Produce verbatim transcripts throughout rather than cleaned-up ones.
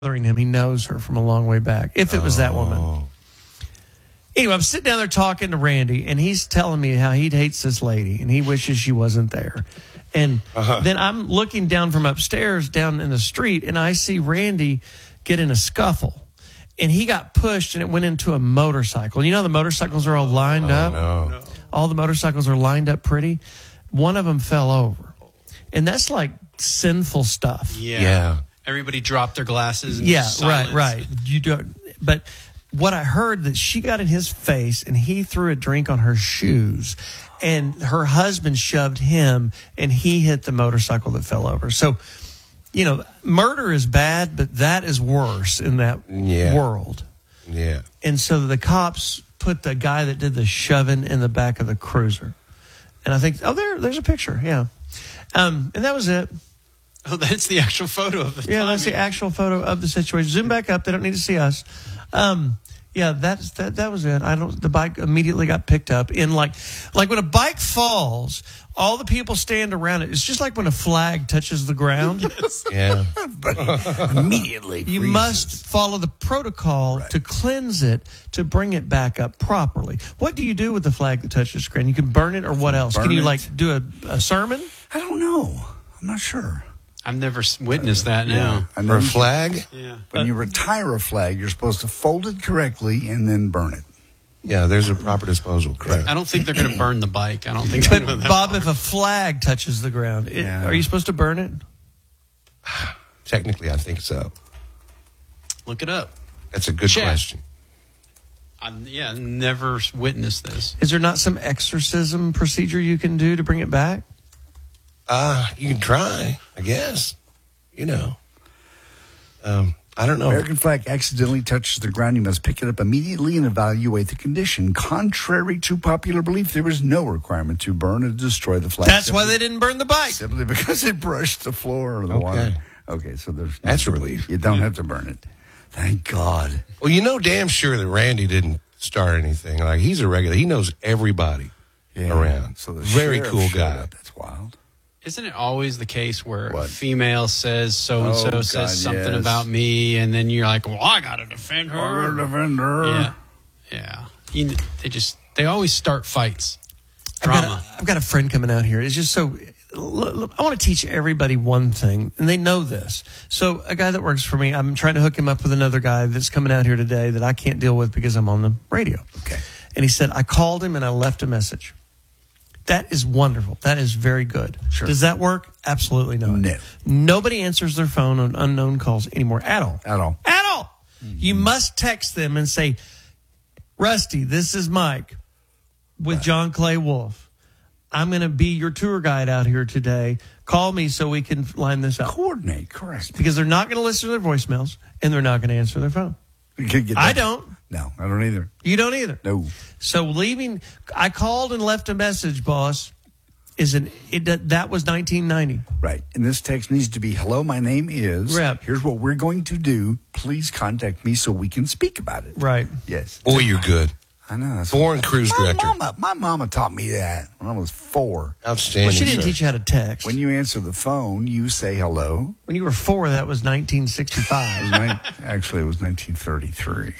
him. He knows her from a long way back, if it was that woman. Oh. Anyway, I'm sitting down there talking to Randy, and he's telling me how he hates this lady, and he wishes she wasn't there. And Uh-huh. then I'm looking down from upstairs down in the street, and I see Randy get in a scuffle. And he got pushed, and it went into a motorcycle. You know the motorcycles are all lined Oh, up? no. All the motorcycles are lined up pretty. One of them fell over. And that's like sinful stuff. Yeah. Yeah. Everybody dropped their glasses. And Yeah, silence. right, right. You don't. But what I heard that she got in his face and he threw a drink on her shoes, and her husband shoved him, and he hit the motorcycle that fell over. So, you know, murder is bad, but that is worse in that Yeah. world. Yeah. And so the cops put the guy that did the shoving in the back of the cruiser, and I think, oh, there, there's a picture, yeah. Um, and that was it. Oh, that's the actual photo of the Yeah, time. that's the actual photo of the situation. Zoom back up. They don't need to see us. Um, yeah, that's that. That was it. I don't. The bike immediately got picked up. In like, like when a bike falls, all the people stand around it. It's just like when a flag touches the ground. Yeah. Immediately. You freezes. must follow the protocol Right. to cleanse it to bring it back up properly. What do you do with the flag that touches the ground? You can burn it, or what else? Burn Can you it. like do a, a sermon? I don't know. I'm not sure. I've never s- witnessed that now. I For know a flag? Yeah. when you retire a flag, you're supposed to fold it correctly and then burn it. Yeah, there's a proper disposal. Correct. I don't think they're going to burn the bike. I don't think But they're gonna- Bob, if a flag touches the ground, it, Yeah. are you supposed to burn it? Technically, I think so. Look it up. That's a good Check. question. I, yeah, never witnessed this. Is there not some exorcism procedure you can do to bring it back? Uh, you can try, I guess. You know. Um, I don't know. American flag accidentally touches the ground. You must pick it up immediately and evaluate the condition. Contrary to popular belief, there is no requirement to burn or destroy the flag. That's why simply- they didn't burn the bike. Simply because it brushed the floor or the Okay. water. Okay, so there's no- That's a relief. You don't have to burn it. Thank God. Well, you know damn sure that Randy didn't start anything. Like, he's a regular. He knows everybody around. So the Very sheriff cool showed guy. up. That's wild. Isn't it always the case where a What? female says so and so Oh, says God, something yes. about me, and then you're like, well, I got to defend her. Defender. Yeah, yeah. You, they just they always start fights, I've got, drama. a, I've got a friend coming out here. It's just so. Look, look, I want to teach everybody one thing, and they know this. So, a guy that works for me, I'm trying to hook him up with another guy that's coming out here today that I can't deal with because I'm on the radio. Okay. And he said, I called him and I left a message. That is wonderful. That is very good. Sure. Does that work? Absolutely not. No. Nobody answers their phone on unknown calls anymore at all. At all. At all. You must text them and say, Rusty, this is Mike with John Clay Wolf. I'm going to be your tour guide out here today. Call me so we can line this up. Coordinate, correct. Because they're not going to listen to their voicemails and they're not going to answer their phone. You could get I that. don't. No, I don't either. You don't either. No. So leaving, I called and left a message, boss. Is an it that was nineteen ninety. Right. And this text needs to be, hello, my name is. Rep. Here's what we're going to do. Please contact me so we can speak about it. Right. Yes. Boy, you're good. I know. That's Foreign cruise my director. Mama, my mama taught me that when I was four. Outstanding. Well, she didn't sir. teach you how to text. When you answer the phone, you say hello. When you were four, that was nineteen It was sixty-five. nine, actually, it was nineteen thirty-three.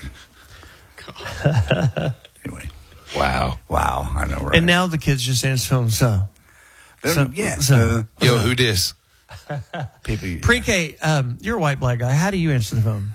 Anyway. Wow. Wow. I know, right? And now the kids just answer phones. So, Then, so- yeah. so- uh, Yo, who dis? people, pre-K, um, you're a white black guy. How do you answer the phone?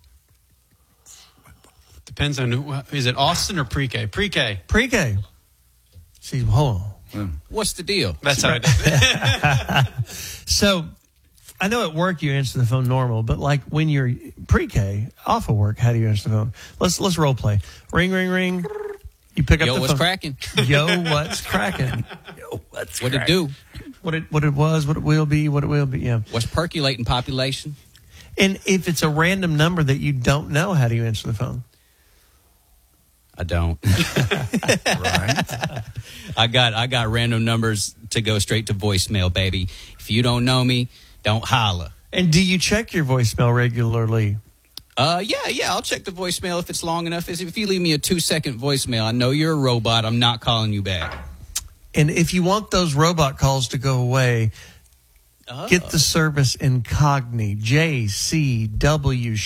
Depends on who. Is it Austin or pre-K? Pre-K. Pre-K. See, hold on. What's the deal? That's how it is. So, I know at work you answer the phone normal, but like when you're pre-K, off of work, how do you answer the phone? Let's let's role play. Ring, ring, ring. You pick up Yo, the what's phone. cracking? Yo, what's cracking? Yo, what's What it crack? do? What it what it was, what it will be, what it will be. Yeah. What's percolating population? And if it's a random number that you don't know, how do you answer the phone? I don't. Right. I got I got random numbers to go straight to voicemail, baby. If you don't know me, don't holla. And do you check your voicemail regularly? Uh, yeah, yeah. I'll check the voicemail if it's long enough. If you leave me a two second voicemail, I know you're a robot. I'm not calling you back. And if you want those robot calls to go away, Get the service Incogni, J C W